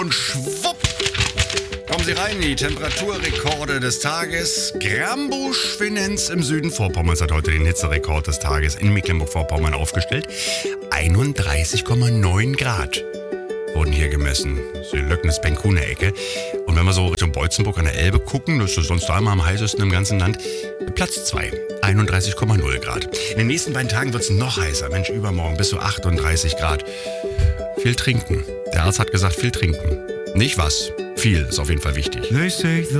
Und schwupp, kommen Sie rein, die Temperaturrekorde des Tages. Grambusch-Schwinenz im Süden Vorpommerns hat heute den Hitzerekord des Tages in Mecklenburg-Vorpommern aufgestellt. 31,9 Grad wurden hier gemessen. Das ist die Löcknis-Penkuner-Ecke. Und wenn wir so Richtung Beutzenburg an der Elbe gucken, das ist sonst da immer am heißesten im ganzen Land, Platz 2, 31,0 Grad. In den nächsten beiden Tagen wird es noch heißer. Mensch, übermorgen bis zu 38 Grad. Viel trinken. Der Arzt hat gesagt, viel trinken. Nicht was. Viel ist auf jeden Fall wichtig.